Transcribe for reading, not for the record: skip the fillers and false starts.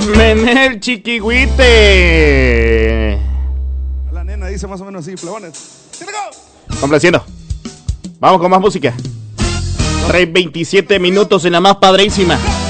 Menel Chiquihuite. La nena dice más o menos así, flebones. Complaciendo. Vamos con más música. 27 minutos en la más padrísima.